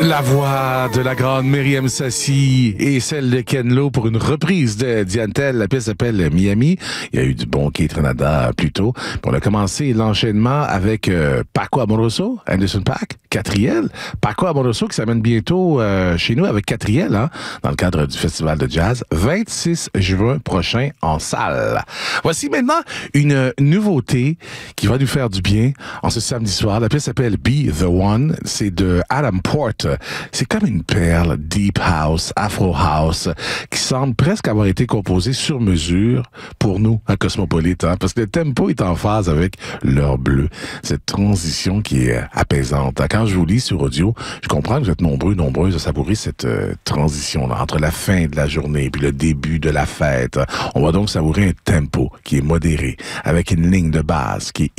La voix de la grande Myriam Sassi et celle de Ken Lo pour une reprise de Diane Tell. La pièce s'appelle Miami. Il y a eu du bon Keith Renada plus tôt. On a commencé l'enchaînement avec Paco Amoroso, Anderson .Paak, Catriel. Paco Amoroso qui s'amène bientôt chez nous avec Catriel, hein, dans le cadre du Festival de Jazz, 26 juin prochain en salle. Voici maintenant une nouveauté qui va nous faire du bien en ce samedi soir. La pièce s'appelle Be The One. C'est de Adam Porte. C'est comme une perle deep house, afro house, qui semble presque avoir été composée sur mesure pour nous, à Cosmopolite, hein, parce que le tempo est en phase avec l'heure bleue. Cette transition qui est apaisante. Quand je vous lis sur audio, je comprends que vous êtes nombreuses à savourer cette transition-là entre la fin de la journée puis le début de la fête. On va donc savourer un tempo qui est modéré, avec une ligne de base qui est